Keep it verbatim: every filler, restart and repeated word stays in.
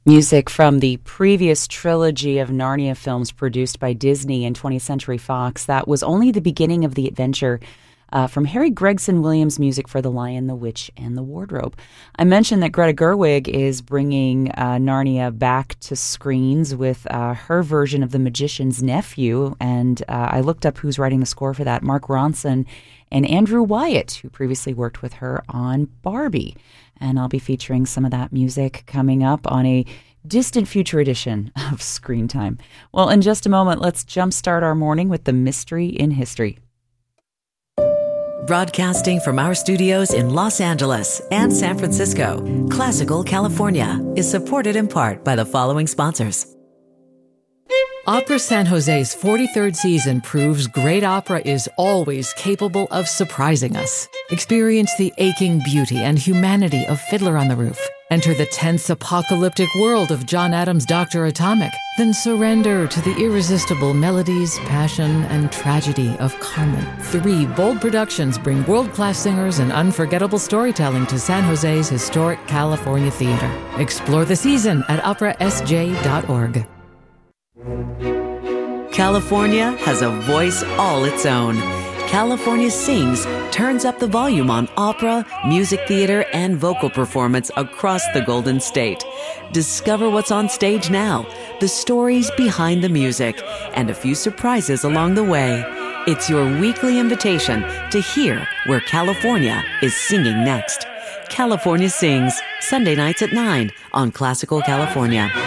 Music from the previous trilogy of Narnia films produced by Disney and twentieth Century Fox. That was only the beginning of the adventure. Uh, from Harry Gregson Williams' music for The Lion, the Witch, and the Wardrobe. I mentioned that Greta Gerwig is bringing uh, Narnia back to screens with uh, her version of The Magician's Nephew, and uh, I looked up who's writing the score for that, Mark Ronson and Andrew Wyatt, who previously worked with her on Barbie. And I'll be featuring some of that music coming up on a distant future edition of Screen Time. Well, in just a moment, let's jumpstart our morning with the mystery in history. Broadcasting from our studios in Los Angeles and San Francisco, Classical California is supported in part by the following sponsors. Opera San Jose's forty-third season proves great opera is always capable of surprising us. Experience the aching beauty and humanity of Fiddler on the Roof. Enter the tense apocalyptic world of John Adams' Doctor Atomic. Then surrender to the irresistible melodies, passion, and tragedy of Carmen. Three bold productions bring world-class singers and unforgettable storytelling to San Jose's historic California theater. Explore the season at opera s j dot org. California has a voice all its own. California Sings turns up the volume on opera, music theater, and vocal performance across the Golden State. Discover what's on stage now, the stories behind the music, and a few surprises along the way. It's your weekly invitation to hear where California is singing next. California Sings, Sunday nights at nine on Classical California.